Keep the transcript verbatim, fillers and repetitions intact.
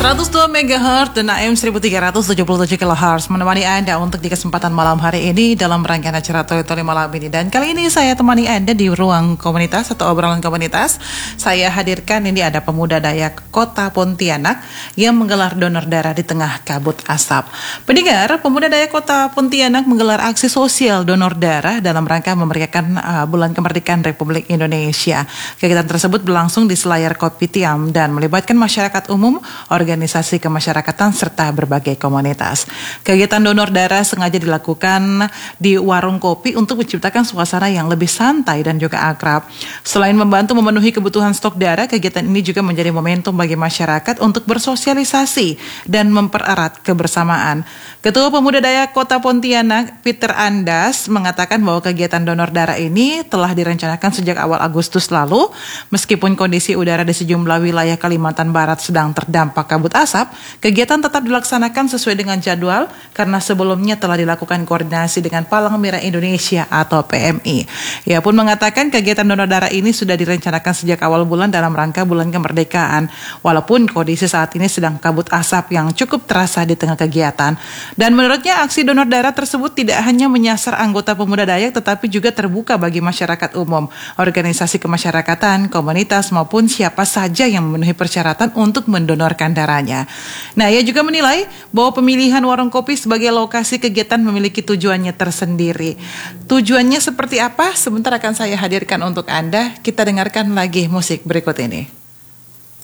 seratus dua megahertz dan A M seribu tiga ratus tujuh puluh tujuh kilohertz menemani Anda untuk di kesempatan malam hari ini dalam rangkaian acara Toli Toli malam ini. Dan kali ini saya temani Anda di ruang komunitas atau obrolan komunitas. Saya hadirkan ini ada pemuda Dayak Kota Pontianak yang menggelar donor darah di tengah kabut asap. Pendengar, pemuda Dayak Kota Pontianak menggelar aksi sosial donor darah dalam rangka memeriahkan uh, Bulan Kemerdekaan Republik Indonesia. Kegiatan tersebut berlangsung di Selayar Kopitiam dan melibatkan masyarakat umum, organisasi kemasyarakatan, serta berbagai komunitas. Kegiatan donor darah sengaja dilakukan di warung kopi untuk menciptakan suasana yang lebih santai dan juga akrab. Selain membantu memenuhi kebutuhan stok darah, kegiatan ini juga menjadi momentum bagi masyarakat untuk bersosialisasi dan mempererat kebersamaan. Ketua Pemuda Dayak Kota Pontianak, Peter Andas, mengatakan bahwa kegiatan donor darah ini telah direncanakan sejak awal Agustus lalu. Meskipun kondisi udara di sejumlah wilayah Kalimantan Barat sedang terdampak kabut asap, kegiatan tetap dilaksanakan sesuai dengan jadwal karena sebelumnya telah dilakukan koordinasi dengan Palang Merah Indonesia atau P M I. Ia pun mengatakan kegiatan donor darah ini sudah direncanakan sejak awal bulan dalam rangka Bulan Kemerdekaan, walaupun kondisi saat ini sedang kabut asap yang cukup terasa di tengah kegiatan. Dan menurutnya aksi donor darah tersebut tidak hanya menyasar anggota pemuda Dayak tetapi juga terbuka bagi masyarakat umum, organisasi kemasyarakatan, komunitas maupun siapa saja yang memenuhi persyaratan untuk mendonorkan darahnya. Nah, ia juga menilai bahwa pemilihan warung kopi sebagai lokasi kegiatan memiliki tujuannya tersendiri. Tujuannya seperti apa? Sebentar akan saya hadirkan untuk Anda. Kita dengarkan lagi musik berikut ini.